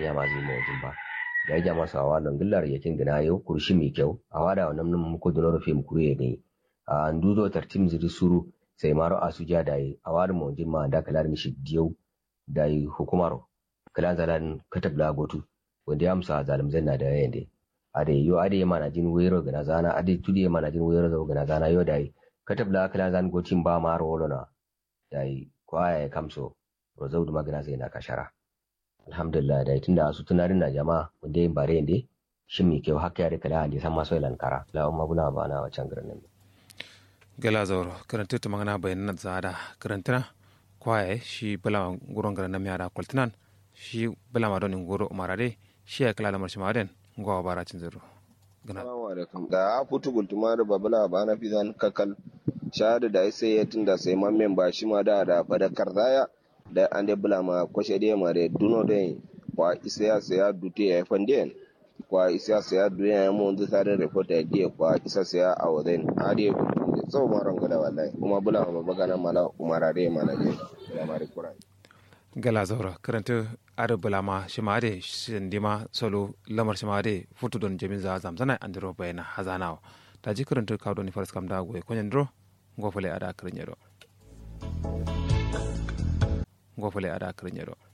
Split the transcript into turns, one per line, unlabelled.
ya ma zai mawajin ba da ya jama sawa nan gillar yakin gina yau kurshi mai kyau a wada wannan nan muku da rufe mu kure gani a nduzo tartim ziri suru sai maro asuja da yi a wada mawajin ma da kalar mishi diyau da yi hukumaro kalan zalan katabla gotu wanda ya amsa zalim zanna da yayin da ade yo ade mana jin wero gana zana ade tudi mana jin wero zo gana zana yo dai katabla kalan zan gotin ba maro wolona dai kwaya kamso rozau da magana zai na kashara alhamdulillah da tunda su tunarin na jama'a wanda yin bare inde shin mi kyau hakka da kala ande san maso lankara la umma buna bana wacan garin
gala zauro karanta ta magana bayanan zada karantana kwaye shi bala guron garin nan yara kwaltinan shi bala madonin goro umarade shi ya kala lamar shi maden ngwa baracin zero gana
assalamu alaikum da futu gultuma da babula bana fizan kakal shahada da sai ya tunda sai mammen ba shi ma da fadakar zaya da an de bula ma kwashe de ma de duno de kwa isa ya dute ya fanden kwa isa ya duya ya mun da tare report ya de kwa isa ya awoden ade gutun de so maran gada wallahi kuma bula ma bagana mala umarare mana je da mari kuran
gala zaura karanta ada bula ma shimade shindima solo lamar shimade futu don jamin za zamzana andro bayana hazanawa ta ji karanta kawo ni faras kam da goye konyen dro ngofale ada karnyero